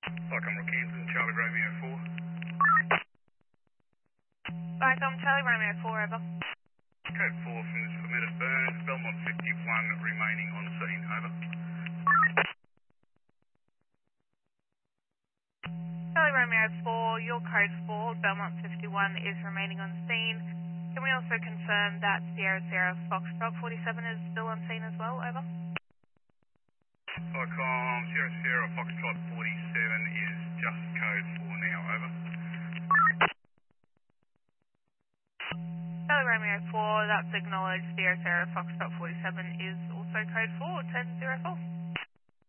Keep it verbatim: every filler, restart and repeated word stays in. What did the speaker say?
Lycombe Rockhampton, Charlie Romeo four. Lycombe, Charlie Romeo four, over. Code four from this permitted burn, Belmont fifty-one remaining on scene, over. Charlie Romeo four, your code four, Belmont fifty-one is remaining on scene. Can we also confirm that Sierra Sierra Foxtrot forty-seven is still on scene as well, over? Lycombe, Sierra Sierra Foxtrot forty-seven is just code four now, over. Charlie Romeo four, that's acknowledged. Sierra Sierra Foxtrot forty-seven is also code four, ten zero four.